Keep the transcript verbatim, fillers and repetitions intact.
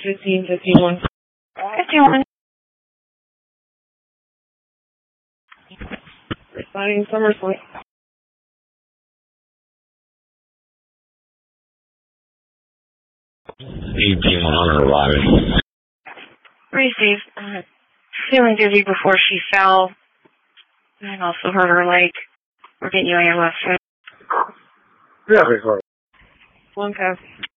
fifteen fifty-one. fifty-one. Responding Summer Point. eighteen hundred arriving. Received. Uh, feeling dizzy before she fell. And also hurt her leg. We're getting you on your left foot. Yeah, before. One pass.